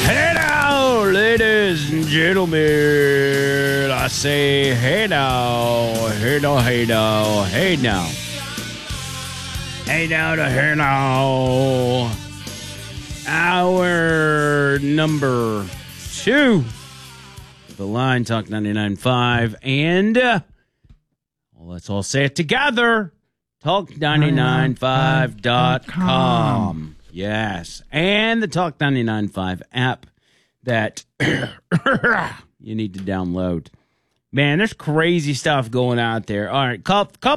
Hey now, ladies and gentlemen. I say, hey now, hey now, hey now, hey now. Hey now to hey now. Hour number 2. The Line, Talk 99.5. And, well, let's all say it together. Talk995.com. Yes. And the Talk 99.5 app that you need to download. Man, there's crazy stuff going out there. All right, couple